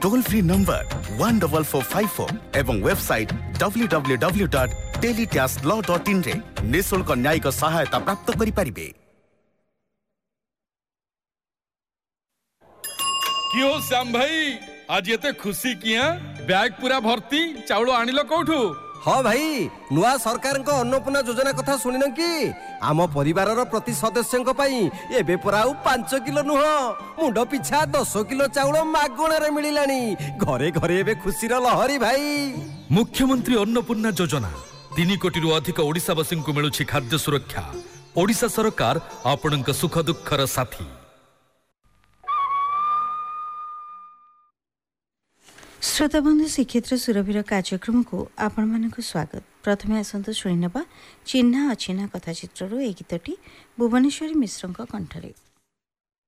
Toll free number 14454 एवं website www.teletasklaw.in रे निःशुल्क न्यायिक सहायता प्राप्त करि परिबे। क्यों श्याम भाई आज ये खुशी किया बैग पूरा भर्ती चाउल आनिलो कोठू? हाँ भाई नुआ सरकार को अन्नपूर्णा योजना कथा शुणिन कि आम परिवार प्रति सदस्य एबे पुरा 5 किलो नुह मुंड पिछा 10 किलो चाउल मागणार मिलानी घरे घरे एबे खुशी लहरी भाई। मुख्यमंत्री अन्नपूर्णा योजना 3 कोटी अधिक ओडिशावासी को मिलुछि खाद्य सुरक्षा। ओडिशा सरकार आपणक सुख दुखर साथी। श्रोता बंधु श्रीक्षेत्र सुरभीर कार्यक्रम को आपण मानक स्वागत। प्रथमे आसंतु शुणी चिन्हा अचिन्हा कथाचित्रु ए गीतटी भुवनेश्वरी मिश्रଙ୍କ कण्ठरे।